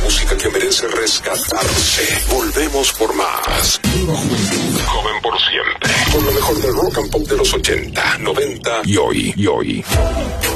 música que merece rescatarse. Volvemos por más. Nueva juventud, joven por siempre. Con lo mejor del rock and pop de los 80, 90 y hoy.